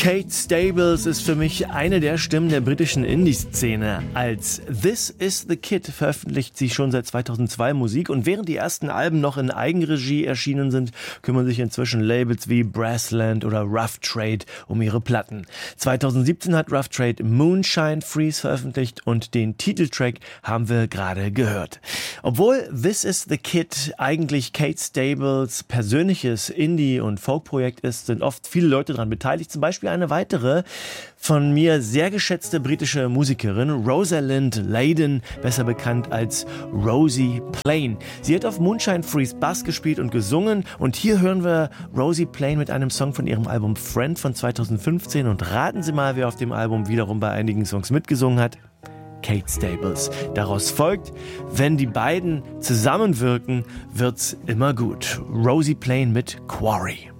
Kate Stables ist für mich eine der Stimmen der britischen Indie-Szene. Als This Is The Kid veröffentlicht sie schon seit 2002 Musik und während die ersten Alben noch in Eigenregie erschienen sind, kümmern sich inzwischen Labels wie Brassland oder Rough Trade um ihre Platten. 2017 hat Rough Trade Moonshine Freeze veröffentlicht und den Titeltrack haben wir gerade gehört. Obwohl This Is The Kid eigentlich Kate Stables persönliches Indie- und Folkprojekt ist, sind oft viele Leute daran beteiligt. Zum Beispiel eine weitere von mir sehr geschätzte britische Musikerin, Rosalind Layden, besser bekannt als Rosie Plain. Sie hat auf Moonshine Freeze Bass gespielt und gesungen und hier hören wir Rosie Plain mit einem Song von ihrem Album Friend von 2015 und raten Sie mal, wer auf dem Album wiederum bei einigen Songs mitgesungen hat. Kate Stables. Daraus folgt, wenn die beiden zusammenwirken, wird's immer gut. Rosie Plain mit Quarry.